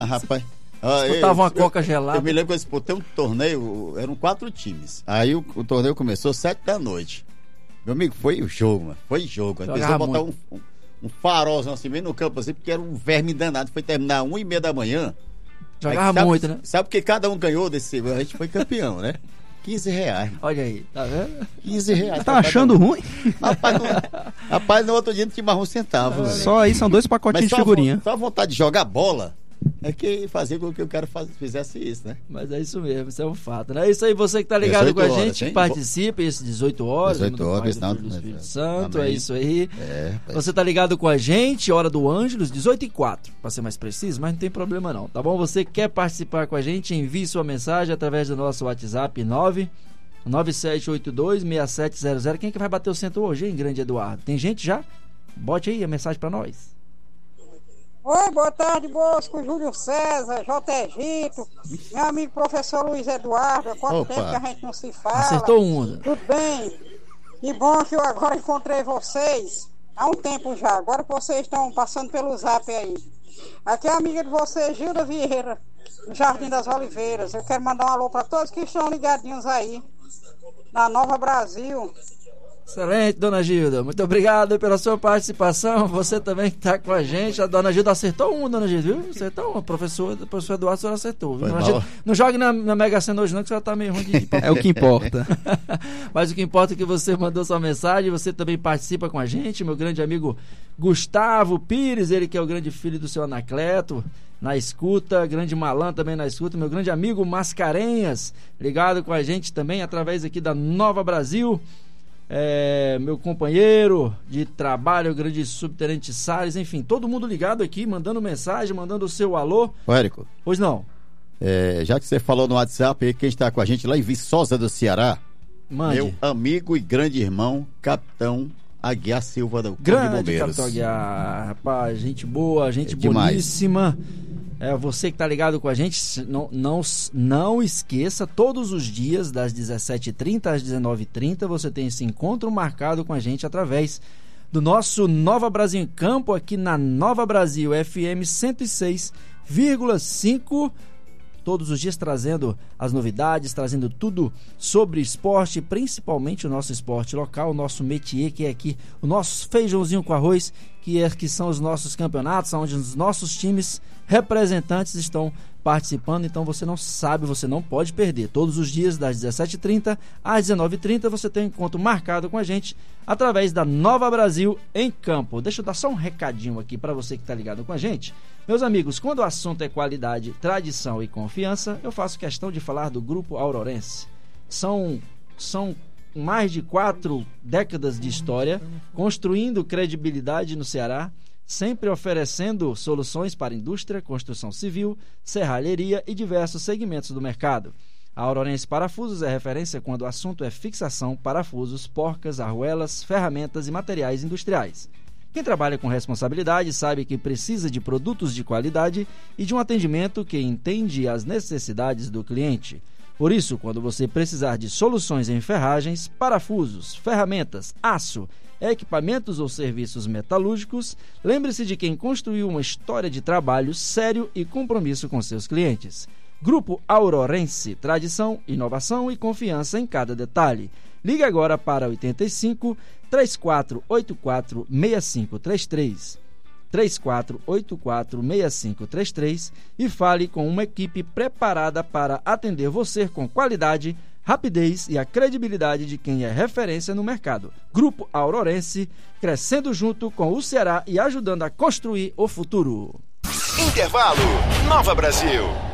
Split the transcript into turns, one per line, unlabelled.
Rapaz,
disputava uma coca gelada.
Eu me lembro que eu disputei um torneio, eram 4 times. Aí o torneio começou 7 da noite. Meu amigo, foi o jogo, mano. Foi jogo. Precisou botar um farolzão assim, meio no campo, assim, porque era um verme danado. Foi terminar 1h30 da manhã.
Jogava muito, né?
Sabe porque cada um ganhou desse... A gente foi campeão, né? R$15.
Olha aí, tá vendo?
R$15.
Tá achando ruim?
Rapaz, no outro dia não tinha mais um centavo.
Só aí são 2 pacotinhos de figurinha.
Só a vontade de jogar bola é que fazia com que o cara fizesse isso, né?
Mas é isso mesmo, isso é um fato, né? É isso aí, você que tá ligado com a gente, que participa, esses 18 horas.
18 horas,
do Espírito Santo,
amém.
É isso aí. Você tá ligado com a gente, hora do Ângelos, 18h04, pra ser mais preciso, mas não tem problema não, tá bom? Você quer participar com a gente, envie sua mensagem através do nosso WhatsApp 997826700. Quem é que vai bater o centro hoje, hein, grande Eduardo? Tem gente já? Bote aí a mensagem pra nós.
Oi, boa tarde, Bosco, Júlio César, J. Egito, meu amigo professor Luiz Eduardo. Há quanto tempo que a gente não se fala?
Acertou um.
Tudo bem? Que bom que eu agora encontrei vocês. Há um tempo já, agora que vocês estão passando pelo zap aí. Aqui é a amiga de vocês, Gilda Vieira, no Jardim das Oliveiras. Eu quero mandar um alô para todos que estão ligadinhos aí, na Nova Brasil.
Excelente, dona Gilda. Muito obrigado pela sua participação. Você também que está com a gente. A dona Gilda acertou dona Gilda, viu? Acertou uma. Professor Eduardo, a senhora acertou. Viu? Gilda, não jogue na Mega Sena hoje não, que você está meio ruim de papel.
É o que importa.
Mas o que importa é que você mandou sua mensagem. Você também participa com a gente. Meu grande amigo Gustavo Pires, ele que é o grande filho do seu Anacleto, na escuta. Grande Malan também na escuta. Meu grande amigo Mascarenhas, ligado com a gente também através aqui da Nova Brasil. Meu companheiro de trabalho, o grande subtenente Salles, enfim, todo mundo ligado aqui, mandando mensagem, mandando o seu alô.
Ô, Érico.
Pois não.
Já que você falou no WhatsApp aí, quem está com a gente lá em Viçosa do Ceará,
mande.
Meu amigo e grande irmão, Capitão Aguiar Silva do Corpo de
Grande
Bombeiros.
Capitão Aguiar, rapaz, gente boa, gente
demais.
boníssima. Você que está ligado com a gente, não esqueça, todos os dias, das 17h30 às 19h30, você tem esse encontro marcado com a gente através do nosso Nova Brasil em Campo, aqui na Nova Brasil FM 106,5, todos os dias trazendo as novidades, trazendo tudo sobre esporte, principalmente o nosso esporte local, o nosso métier, que é aqui o nosso feijãozinho com arroz, que são os nossos campeonatos, onde os nossos times representantes estão participando. Então você não sabe, você não pode perder. Todos os dias das 17h30 às 19h30 você tem um encontro marcado com a gente através da Nova Brasil em Campo. Deixa eu dar só um recadinho aqui para você que está ligado com a gente. Meus amigos, quando o assunto é qualidade, tradição e confiança, eu faço questão de falar do Grupo Aurorense. São mais de 4 décadas de história, construindo credibilidade no Ceará, sempre oferecendo soluções para indústria, construção civil, serralheria e diversos segmentos do mercado. A Aurorense Parafusos é referência quando o assunto é fixação, parafusos, porcas, arruelas, ferramentas e materiais industriais. Quem trabalha com responsabilidade sabe que precisa de produtos de qualidade e de um atendimento que entende as necessidades do cliente. Por isso, quando você precisar de soluções em ferragens, parafusos, ferramentas, aço, equipamentos ou serviços metalúrgicos, lembre-se de quem construiu uma história de trabalho sério e compromisso com seus clientes. Grupo Aurorense, tradição, inovação e confiança em cada detalhe. Ligue agora para 85 3484 6533. 3484 6533 e fale com uma equipe preparada para atender você com qualidade, rapidez e a credibilidade de quem é referência no mercado. Grupo Aurorense, crescendo junto com o Ceará e ajudando a construir o futuro.
Intervalo, Nova Brasil.